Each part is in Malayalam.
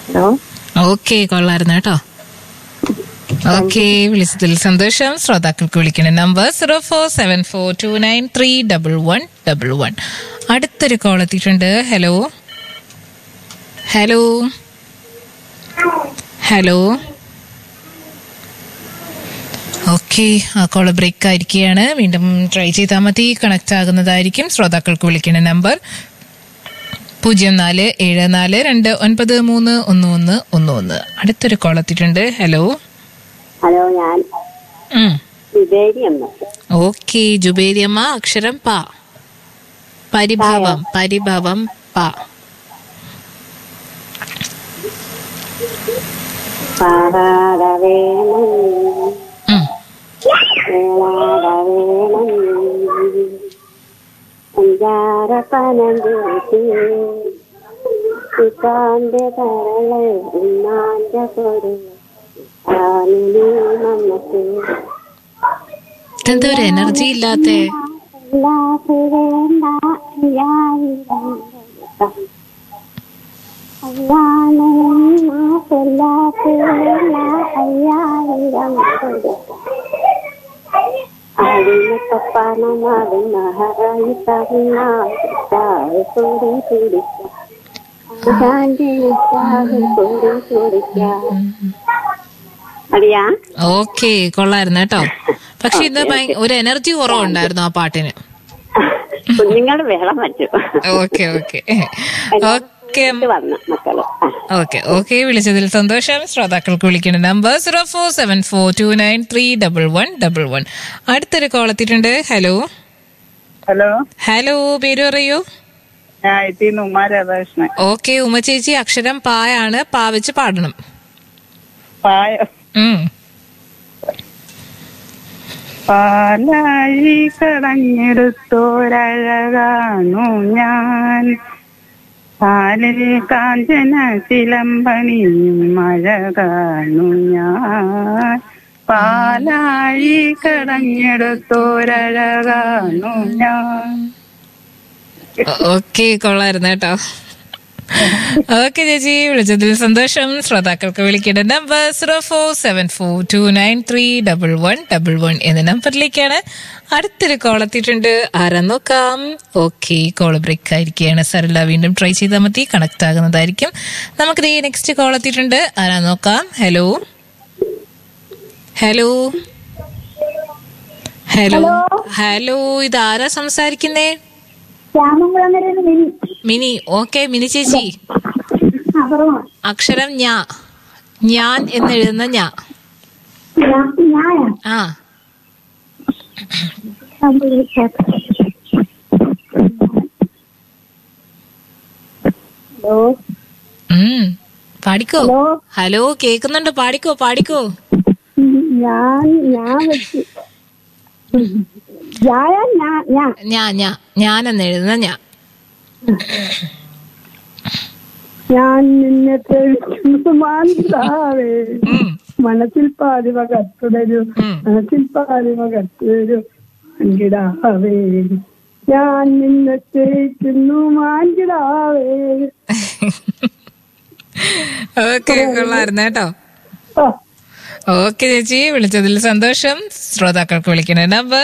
ഹലോ. ഓക്കെ, കൊള്ളായിരുന്നു കേട്ടോ. ഓക്കെ, വിളിച്ചതിൽ സന്തോഷം. ശ്രോതാക്കൾക്ക് വിളിക്കണ നമ്പർ 0474293111. അടുത്തൊരു കോൾ എത്തിയിട്ടുണ്ട്. Hello hello hello. ഓക്കെ, ആ കോള് ബ്രേക്ക് ആയിരിക്കുകയാണ്. വീണ്ടും ട്രൈ ചെയ്താൽ മതി, കണക്ട് ആകുന്നതായിരിക്കും. ശ്രോതാക്കൾക്ക് വിളിക്കുന്ന നമ്പർ 0474293111. അടുത്തൊരു കോൾ എത്തിയിട്ടുണ്ട്. ഹലോ ഹലോ, ഞാൻ ജുബേരിയമ്മ. ഓക്കെ, ജുബേരിയമ്മ. അക്ഷരം പ. പരിഭവം. പരിഭവം പ. എന്താ ഒരു എനർജി ഇല്ലാത്തെ? ഓക്കെ, കൊള്ളായിരുന്നു കേട്ടോ. പക്ഷെ ഇത് ഒരു എനർജി കുറവുണ്ടായിരുന്നു ആ പാട്ടിന്. കുഞ്ഞുങ്ങളുടെ വെള്ളം വച്ചു. Okay okay okay okay okay. വിളിച്ചതിൽ സന്തോഷം. ശ്രോതാക്കൾക്ക് വിളിക്കേണ്ട നമ്പർ 0474293111. അടുത്തൊരു കോൾ എത്തിയിട്ടുണ്ട്. Hello hello hello. പേര് പറയൂ. ഉമാ രാധാകൃഷ്ണൻ. ഓക്കെ, ഉമ ചേച്ചി. അക്ഷരം പായാണ്. പാ വെച്ച് പാടണം. പാലാഴി കടഞ്ഞെടുത്തോരഴകാണു ഞാൻ, പാലിൽ കാഞ്ചന ചിലമ്പണിയും അഴകാണു ഞാൻ, പാലാഴി കടഞ്ഞെടുത്തോരഴകാണു ഞാൻ. ഓക്കെ, കൊള്ളായിരുന്നു കേട്ടോ. ഓക്കെ ചേച്ചി, വിളിച്ചതിൽ സന്തോഷം. ശ്രോതാക്കൾക്ക് വിളിക്കേണ്ട നമ്പർ 0474293111 എന്ന നമ്പറിലേക്കാണ്. അടുത്തൊരു കോൾ എത്തിയിട്ടുണ്ട്. ആരാ നോക്കാം. ഓക്കെ, കോൾ ബ്രേക്ക് ആയിരിക്കുകയാണ്. സരള വീണ്ടും ട്രൈ ചെയ്താൽ മതി, കണക്ട് ആകുന്നതായിരിക്കും. നമുക്ക് നെക്സ്റ്റ് കോൾ എത്തിയിട്ടുണ്ട്. ആരാ നോക്കാം. Hello hello hello hello. ഇതാരാ സംസാരിക്കുന്നേ? മിനി. ഓക്കെ, മിനി ചേച്ചി. അക്ഷരം ഞാ. ഞാൻ എന്നെഴുതുന്ന ഞാ. ആ, പാടിക്കോ. ഹലോ, കേക്കുന്നുണ്ട്. പാടിക്കോ പാടിക്കോ. ഞാനെന്നെഴുതുന്ന ഞാ. ഞാൻ നിന്നെ മനസ്സിൽ പാതിവ കത്തുടരൂ, മനസ്സിൽ പാതിവ കത്തുടരൂ മാൻകിടാവേ, ഞാൻ നിന്നെ സ്നേഹിക്കുന്നു മാൻകിടാവേ. ഓക്കെ, കൊള്ളായിരുന്നു കേട്ടോ. ഓക്കെ ചേച്ചി, വിളിച്ചതിൽ സന്തോഷം. ശ്രോതാക്കൾക്ക് വിളിക്കുന്ന നമ്പർ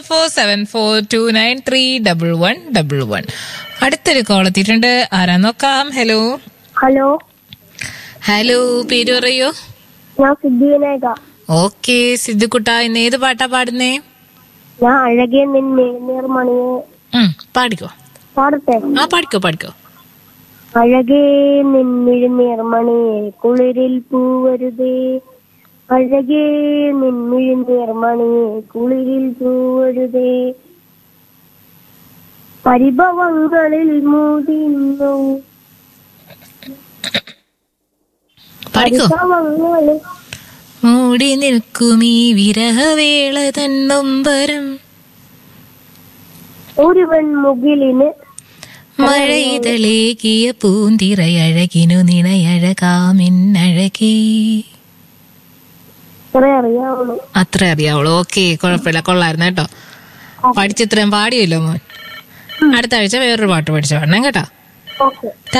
0474293111. അടുത്തൊരു കോൾ എത്തിയിട്ടുണ്ട്. ആരാ നോക്കാം. Hello hello hello. പേര് പറയൂ. ഞാൻ സിദ്ധിവിനായക. ഓക്കെ, സിദ്ധിക്കുട്ട. ഇന്ന് ഏത് പാട്ടാ പാടുന്നേ? ഞാൻ അഴകിയ നിന്നെ നീർമണിയെ. പാടിക്കോ. പാടട്ടെ? ആ, പാടിക്കോ പാടിക്കോ. അഴകേ നിൻമിഴി നീർമണിയെ കുളിരിൽ പൂവരുതേ, അഴകേ നിൻമിഴി നീർമണിയെ കുളിരിൽ പൂവരുതേ, പരിഭവങ്ങളിൽ മൂടിന്നു പരിഭവങ്ങളിൽ മൂടി നിൽക്കുമീ വിരഹവേള തന്നൊമ്പരം, ഒരുവൻ മുകിലിന് മഴയിതളേകിയ പൂന്തിറയഴകിനു നിണയഴകാമെന്നഴകേ. അത്ര അറിയാവുള്ളൂ. ഓക്കെ, കുഴപ്പമില്ല, കൊള്ളായിരുന്നു കേട്ടോ. പഠിച്ചിത്രയും പാടിയല്ലോ മോൻ. അടുത്ത ആഴ്ച വേറൊരു പാട്ട് പഠിച്ചു പാടണം കേട്ടോ.